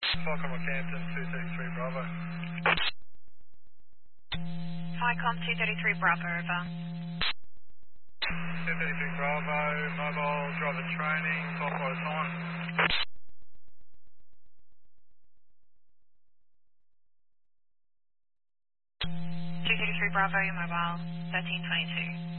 Falcon Campton, 233 Bravo. Ficom 233 Bravo, over. 233 Bravo, mobile driver training, 12 time. 233 Bravo, your mobile, 1322.